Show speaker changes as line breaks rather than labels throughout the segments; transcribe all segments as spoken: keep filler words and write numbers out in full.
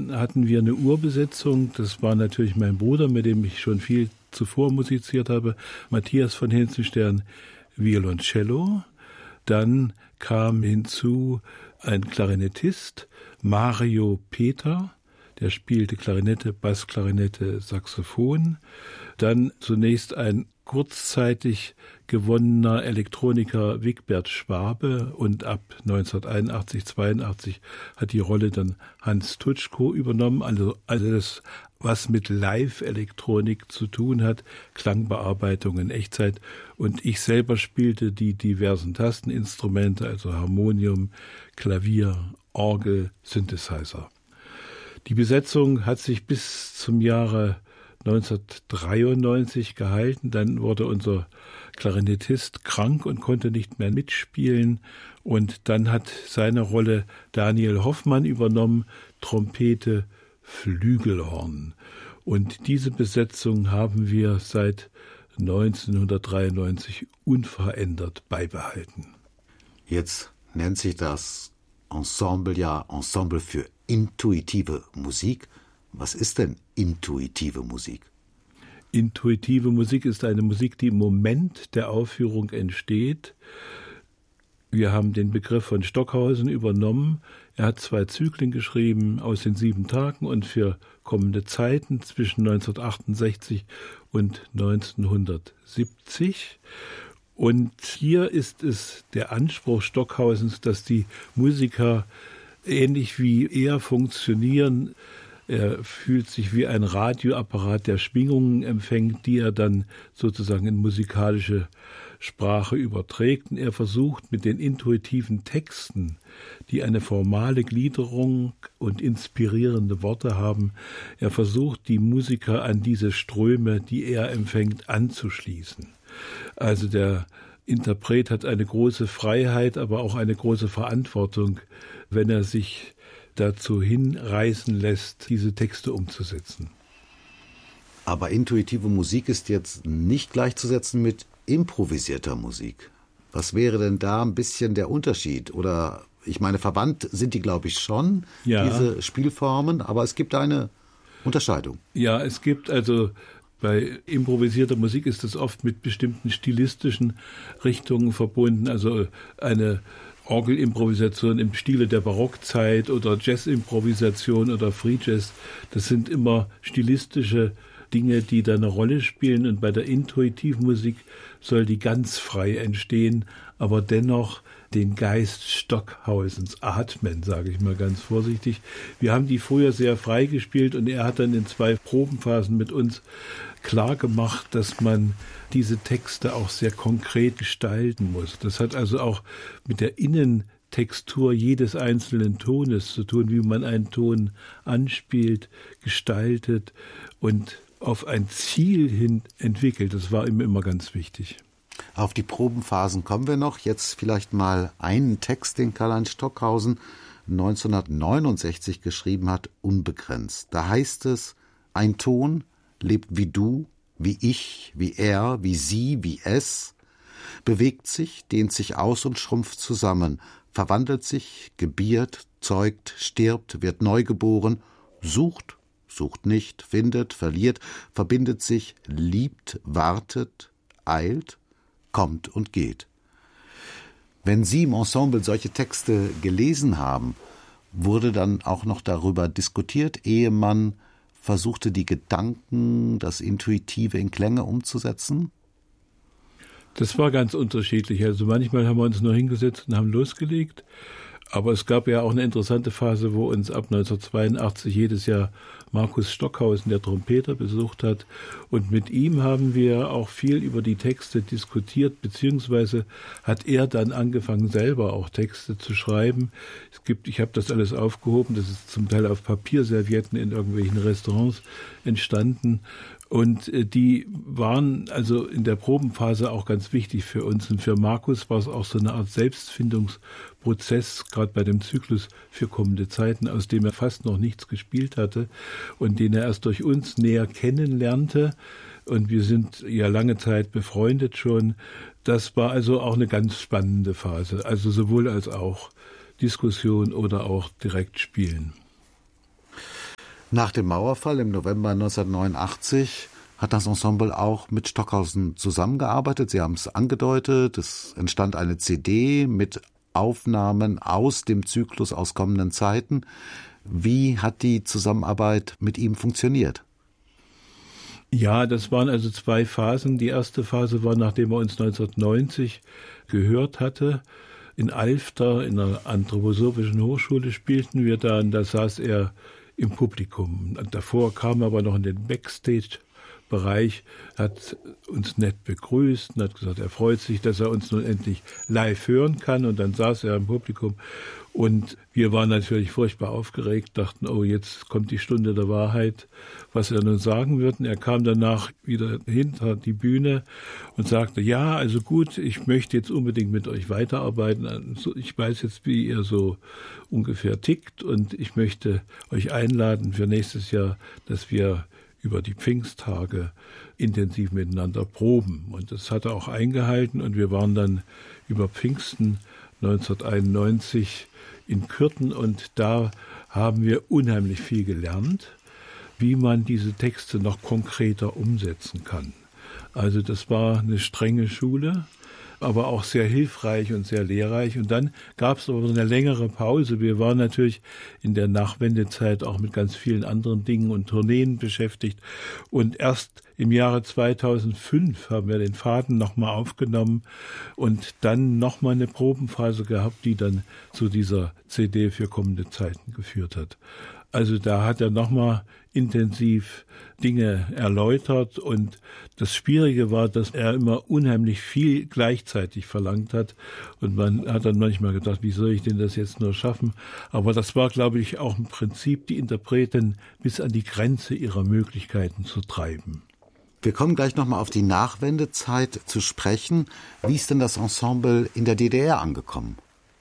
Dann hatten wir eine Urbesetzung, das war natürlich mein Bruder, mit dem ich schon viel zuvor musiziert habe, Matthias von Hinzenstern, Violoncello. Dann kam hinzu ein Klarinettist, Mario Peter, der spielte Klarinette, Bassklarinette, Saxophon. Dann zunächst ein kurzzeitig gewonnener Elektroniker Wigbert Schwabe und ab neunzehnhunderteinundachtzig, zweiundachtzig hat die Rolle dann Hans Tutschko übernommen, also alles, was mit Live-Elektronik zu tun hat, Klangbearbeitung in Echtzeit. Und ich selber spielte die diversen Tasteninstrumente, also Harmonium, Klavier, Orgel, Synthesizer. Die Besetzung hat sich bis zum Jahre neunzehnhundertdreiundneunzig gehalten. Dann wurde unser Klarinettist krank und konnte nicht mehr mitspielen. Und dann hat seine Rolle Daniel Hoffmann übernommen, Trompete, Flügelhorn. Und diese Besetzung haben wir seit neunzehnhundertdreiundneunzig unverändert beibehalten.
Jetzt nennt sich das Ensemble ja Ensemble für intuitive Musik. Was ist denn intuitive Musik?
Intuitive Musik ist eine Musik, die im Moment der Aufführung entsteht. Wir haben den Begriff von Stockhausen übernommen. Er hat zwei Zyklen geschrieben aus den sieben Tagen und für kommende Zeiten zwischen neunzehnhundertachtundsechzig und neunzehnhundertsiebzig. Und hier ist es der Anspruch Stockhausens, dass die Musiker ähnlich wie er funktionieren. Er fühlt sich wie ein Radioapparat, der Schwingungen empfängt, die er dann sozusagen in musikalische Sprache überträgt. Und er versucht mit den intuitiven Texten, die eine formale Gliederung und inspirierende Worte haben, er versucht, die Musiker an diese Ströme, die er empfängt, anzuschließen. Also der Interpret hat eine große Freiheit, aber auch eine große Verantwortung, wenn er sich dazu hinreißen lässt, diese Texte umzusetzen.
Aber intuitive Musik ist jetzt nicht gleichzusetzen mit improvisierter Musik. Was wäre denn da ein bisschen der Unterschied? Oder, ich meine, verwandt sind die, glaube ich, schon, ja, diese Spielformen, aber es gibt eine Unterscheidung.
Ja, es gibt also, bei improvisierter Musik ist es oft mit bestimmten stilistischen Richtungen verbunden, also eine Orgelimprovisation im Stile der Barockzeit oder Jazzimprovisation oder Free Jazz, das sind immer stilistische Dinge, die da eine Rolle spielen. Und bei der Intuitivmusik soll die ganz frei entstehen, aber dennoch den Geist Stockhausens atmen, sage ich mal ganz vorsichtig. Wir haben die früher sehr frei gespielt und er hat dann in zwei Probenphasen mit uns klar gemacht, dass man diese Texte auch sehr konkret gestalten muss. Das hat also auch mit der Innentextur jedes einzelnen Tones zu tun, wie man einen Ton anspielt, gestaltet und auf ein Ziel hin entwickelt. Das war ihm immer ganz wichtig.
Auf die Probenphasen kommen wir noch. Jetzt vielleicht mal einen Text, den Karl-Heinz Stockhausen neunzehnhundertneunundsechzig geschrieben hat, Unbegrenzt. Da heißt es, ein Ton lebt wie du, wie ich, wie er, wie sie, wie es, bewegt sich, dehnt sich aus und schrumpft zusammen, verwandelt sich, gebiert, zeugt, stirbt, wird neugeboren, sucht, sucht nicht, findet, verliert, verbindet sich, liebt, wartet, eilt, kommt und geht. Wenn Sie im Ensemble solche Texte gelesen haben, wurde dann auch noch darüber diskutiert, ehe man versuchte, die Gedanken, das Intuitive in Klänge umzusetzen?
Das war ganz unterschiedlich. Also manchmal haben wir uns nur hingesetzt und haben losgelegt. Aber es gab ja auch eine interessante Phase, wo uns ab neunzehnhundertzweiundachtzig jedes Jahr Markus Stockhausen, der Trompeter, besucht hat. Und mit ihm haben wir auch viel über die Texte diskutiert, beziehungsweise hat er dann angefangen, selber auch Texte zu schreiben. Es gibt, ich habe das alles aufgehoben, das ist zum Teil auf Papierservietten in irgendwelchen Restaurants entstanden. Und die waren also in der Probenphase auch ganz wichtig für uns. Und für Markus war es auch so eine Art Selbstfindungsprozess, gerade bei dem Zyklus für kommende Zeiten, aus dem er fast noch nichts gespielt hatte und den er erst durch uns näher kennenlernte. Und wir sind ja lange Zeit befreundet schon. Das war also auch eine ganz spannende Phase. Also sowohl als auch Diskussion oder auch direkt Spielen.
Nach dem Mauerfall im November neunzehnhundertneunundachtzig hat das Ensemble auch mit Stockhausen zusammengearbeitet. Sie haben es angedeutet, es entstand eine C D mit Aufnahmen aus dem Zyklus aus kommenden Zeiten. Wie hat die Zusammenarbeit mit ihm funktioniert?
Ja, das waren also zwei Phasen. Die erste Phase war, nachdem er uns neunzehnhundertneunzig gehört hatte. In Alfter, in einer anthroposophischen Hochschule spielten wir da, und da saß er im Publikum. Und davor kam er aber noch in den Backstage-Bereich, hat uns nett begrüßt und hat gesagt, er freut sich, dass er uns nun endlich live hören kann. Und dann saß er im Publikum. Und wir waren natürlich furchtbar aufgeregt, dachten, oh, jetzt kommt die Stunde der Wahrheit, was er nun sagen wird. Und er kam danach wieder hinter die Bühne und sagte, ja, also gut, ich möchte jetzt unbedingt mit euch weiterarbeiten. Also ich weiß jetzt, wie ihr so ungefähr tickt, und ich möchte euch einladen für nächstes Jahr, dass wir über die Pfingsttage intensiv miteinander proben. Und das hat er auch eingehalten, und wir waren dann über Pfingsten neunzehnhunderteinundneunzig in Kürten, und da haben wir unheimlich viel gelernt, wie man diese Texte noch konkreter umsetzen kann. Also das war eine strenge Schule, aber auch sehr hilfreich und sehr lehrreich. Und dann gab es aber eine längere Pause. Wir waren natürlich in der Nachwendezeit auch mit ganz vielen anderen Dingen und Tourneen beschäftigt. Und erst im Jahre zweitausendfünf haben wir den Faden nochmal aufgenommen und dann nochmal eine Probenphase gehabt, die dann zu dieser C D für kommende Zeiten geführt hat. Also da hat er nochmal intensiv Dinge erläutert, und das Schwierige war, dass er immer unheimlich viel gleichzeitig verlangt hat, und man hat dann manchmal gedacht, wie soll ich denn das jetzt nur schaffen? Aber das war, glaube ich, auch im Prinzip, die Interpreten bis an die Grenze ihrer Möglichkeiten zu treiben.
Wir kommen gleich nochmal auf die Nachwendezeit zu sprechen. Wie ist denn das Ensemble in der D D R angekommen?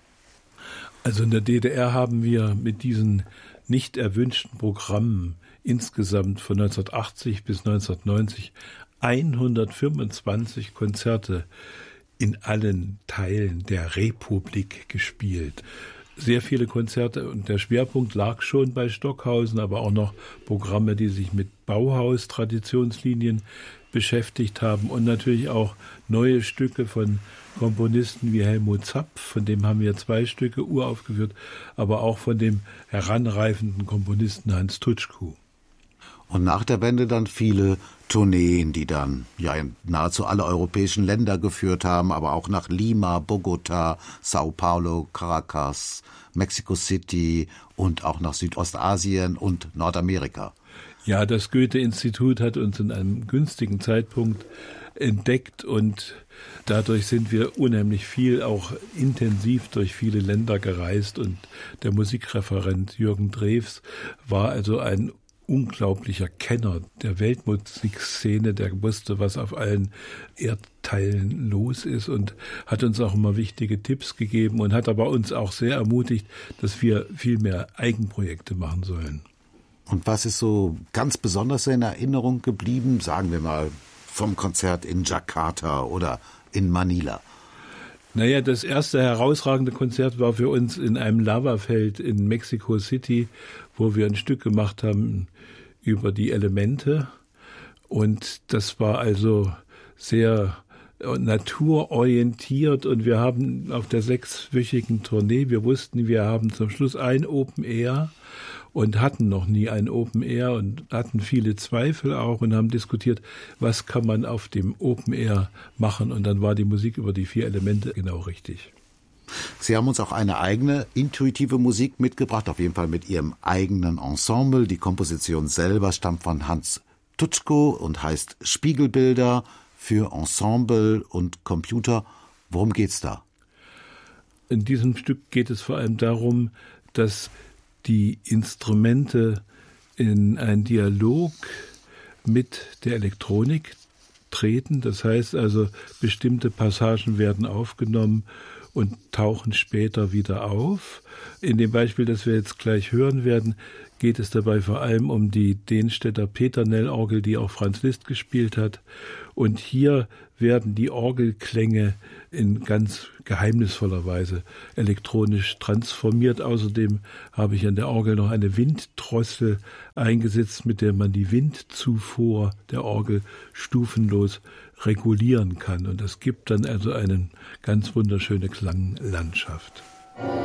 Also in der D D R haben wir mit diesen nicht erwünschten Programmen insgesamt von neunzehnhundertachtzig bis neunzehnhundertneunzig hundertfünfundzwanzig Konzerte in allen Teilen der Republik gespielt. Sehr viele Konzerte, und der Schwerpunkt lag schon bei Stockhausen, aber auch noch Programme, die sich mit Bauhaus-Traditionslinien beschäftigt haben, und natürlich auch neue Stücke von Komponisten wie Helmut Zapf, von dem haben wir zwei Stücke uraufgeführt, aber auch von dem heranreifenden Komponisten Hans Tutschku.
Und nach der Wende dann viele Tourneen, die dann ja in nahezu alle europäischen Länder geführt haben, aber auch nach Lima, Bogota, Sao Paulo, Caracas, Mexico City und auch nach Südostasien und Nordamerika.
Ja, das Goethe-Institut hat uns in einem günstigen Zeitpunkt entdeckt, und dadurch sind wir unheimlich viel, auch intensiv durch viele Länder gereist, und der Musikreferent Jürgen Drews war also ein unglaublicher Kenner der Weltmusikszene, der wusste, was auf allen Erdteilen los ist, und hat uns auch immer wichtige Tipps gegeben und hat aber uns auch sehr ermutigt, dass wir viel mehr Eigenprojekte machen sollen.
Und was ist so ganz besonders in Erinnerung geblieben, sagen wir mal vom Konzert in Jakarta oder in Manila?
Naja, das erste herausragende Konzert war für uns in einem Lavafeld in Mexico City, wo wir ein Stück gemacht haben über die Elemente. Und das war also sehr naturorientiert, und wir haben auf der sechswöchigen Tournee, wir wussten, wir haben zum Schluss ein Open Air und hatten noch nie ein Open Air und hatten viele Zweifel auch und haben diskutiert, was kann man auf dem Open Air machen, und dann war die Musik über die vier Elemente genau richtig.
Sie haben uns auch eine eigene intuitive Musik mitgebracht, auf jeden Fall mit Ihrem eigenen Ensemble. Die Komposition selber stammt von Hans Tutschku und heißt Spiegelbilder für Ensemble und Computer. Worum geht's da?
In diesem Stück geht es vor allem darum, dass die Instrumente in einen Dialog mit der Elektronik treten. Das heißt also, bestimmte Passagen werden aufgenommen und tauchen später wieder auf. In dem Beispiel, das wir jetzt gleich hören werden, geht es dabei vor allem um die Denstädter Peternell-Orgel, die auch Franz Liszt gespielt hat. Und hier werden die Orgelklänge in ganz geheimnisvoller Weise elektronisch transformiert. Außerdem habe ich an der Orgel noch eine Winddrossel eingesetzt, mit der man die Windzufuhr der Orgel stufenlos regulieren kann. Und das gibt dann also eine ganz wunderschöne Klanglandschaft.